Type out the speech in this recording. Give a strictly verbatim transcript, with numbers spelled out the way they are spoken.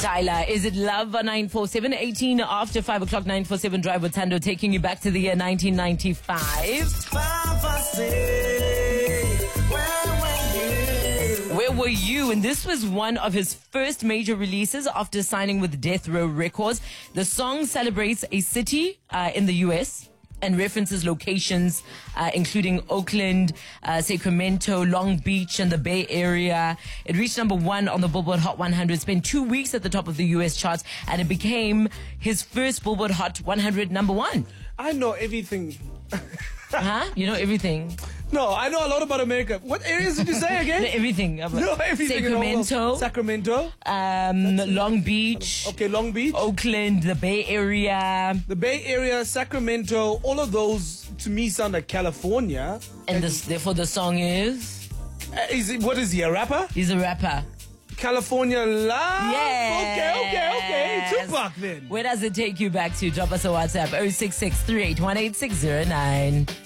Tyler, is it love on nine four seven? eighteen after five o'clock, nine four seven Drive with Tando, taking you back to the year nineteen ninety-five. Where were you? And this was one of his first major releases after signing with Death Row Records. The song celebrates a city uh, in the U S and references locations uh, including Oakland, uh, Sacramento, Long Beach, and the Bay Area. It reached number one on the Billboard Hot one hundred, spent two weeks at the top of the U S charts, and it became his first Billboard Hot one hundred number one. I know everything. Huh? You know everything? No, I know a lot about America. What areas did you say again? No, everything. No, everything. Sacramento. Sacramento. Um, Long Beach. Okay, Long Beach. Oakland, the Bay Area. The Bay Area, Sacramento, all of those to me sound like California. And this, therefore the song is? Uh, is it, what is he, a rapper? He's a rapper. California Love? Yes. Okay, okay, okay. Tupac then. Where does it take you back to? Drop us a WhatsApp, oh six six, three eight one, eight six zero nine.